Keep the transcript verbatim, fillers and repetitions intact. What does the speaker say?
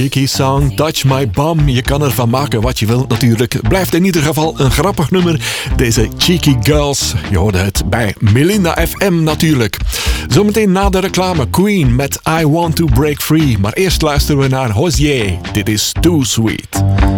cheeky song, Touch My Bum. Je kan ervan maken wat je wilt natuurlijk. Blijft in ieder geval een grappig nummer. Deze Cheeky Girls. Je hoorde het bij Melinda F M natuurlijk. Zometeen na de reclame Queen met I Want To Break Free. Maar eerst luisteren we naar Hozier. Dit is Too Sweet.